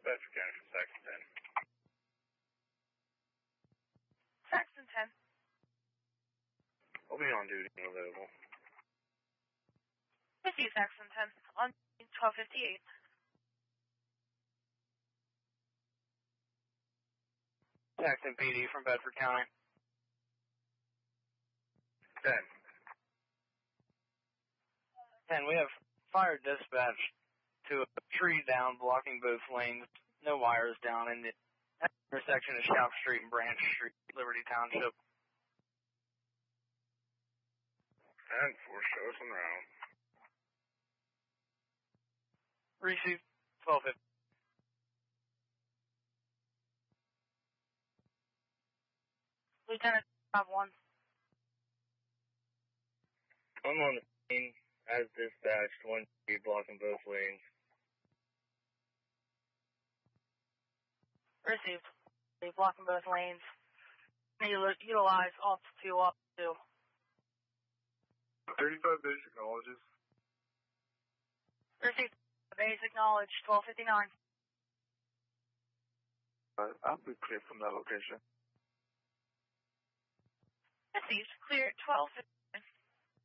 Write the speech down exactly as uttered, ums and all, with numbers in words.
Bedford County from Saxon ten. Saxon ten. I'll be on duty and available. fifty Saxon ten, on twelve fifty-eight. Saxon P D from Bedford County. ten. ten, we have fire dispatch to a tree down blocking both lanes. No wires down in the intersection of Shop Street and Branch Street, Liberty Township. ten four, show us around. Received twelve fifty. Lieutenant, have one. I'm on the scene as dispatched, one tree blocking both lanes. Received. They blocking both lanes. Utilize off two up two. thirty-five base acknowledges. Received. Base acknowledged. twelve fifty-nine. Uh, I'll be clear from that location. Received. Clear. twelve fifty-nine.